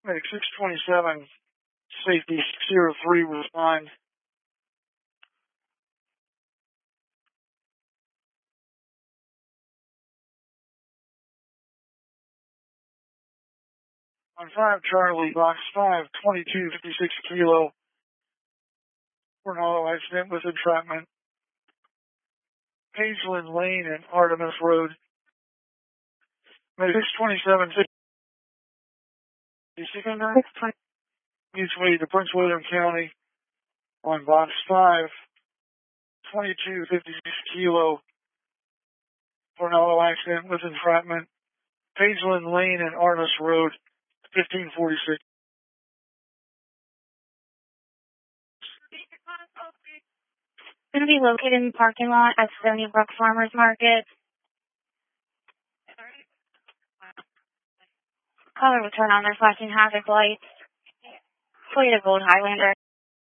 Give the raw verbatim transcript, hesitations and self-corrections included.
Medic six twenty-seven, safety six zero three, respond. On five Charlie, box five, twenty-two fifty-six kilo, for an auto accident with entrapment. Pageland Lane and Artemis Road. Medic six twenty-seven, fifty-six, mutually to Prince William County on box five, twenty-two fifty-six kilo, for an auto accident with entrapment. Pageland Lane and Artemis Road, fifteen forty-six. Going to be located in the parking lot at Stony Brook Farmers Market. Caller will turn on their flashing hazard lights. Toyota Gold Highlander.